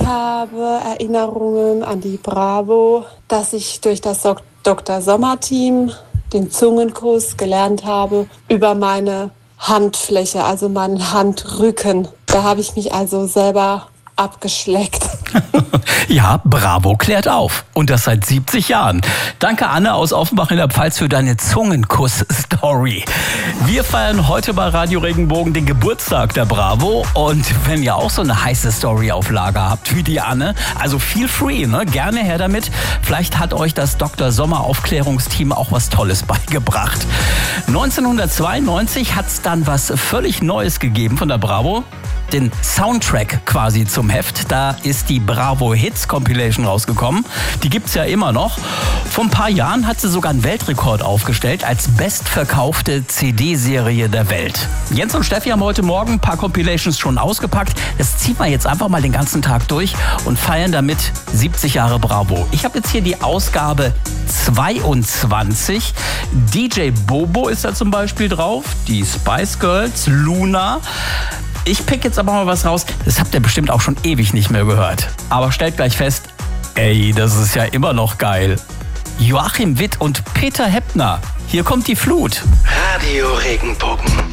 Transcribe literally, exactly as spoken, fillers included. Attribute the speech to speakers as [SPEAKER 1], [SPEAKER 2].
[SPEAKER 1] habe Erinnerungen an die Bravo, dass ich durch das Doktor Sommer-Team den Zungenkuss gelernt habe über meine Handfläche, also meinen Handrücken. Da habe ich mich also selber abgeschleckt.
[SPEAKER 2] Ja, Bravo klärt auf. Und das seit siebzig Jahren. Danke, Anne aus Offenbach in der Pfalz, für deine Zungenkuss-Story. Wir feiern heute bei Radio Regenbogen den Geburtstag der Bravo. Und wenn ihr auch so eine heiße Story auf Lager habt wie die Anne, also feel free, ne? Gerne her damit. Vielleicht hat euch das Doktor Sommer Aufklärungsteam auch was Tolles beigebracht. neunzehnhundertzweiundneunzig hat es dann was völlig Neues gegeben von der Bravo. Den Soundtrack quasi zum Heft. Da ist die Bravo Hits Compilation rausgekommen. Die gibt's ja immer noch. Vor ein paar Jahren hat sie sogar einen Weltrekord aufgestellt als bestverkaufte C D-Serie der Welt. Jens und Steffi haben heute Morgen ein paar Compilations schon ausgepackt. Das ziehen wir jetzt einfach mal den ganzen Tag durch und feiern damit siebzig Jahre Bravo. Ich habe jetzt hier die Ausgabe zweiundzwanzig. D J Bobo ist da zum Beispiel drauf. Die Spice Girls, Luna. Ich pick jetzt aber mal was raus, das habt ihr bestimmt auch schon ewig nicht mehr gehört. Aber stellt gleich fest, ey, das ist ja immer noch geil. Joachim Witt und Peter Heppner. Hier kommt die Flut.
[SPEAKER 3] Radio Regenbogen.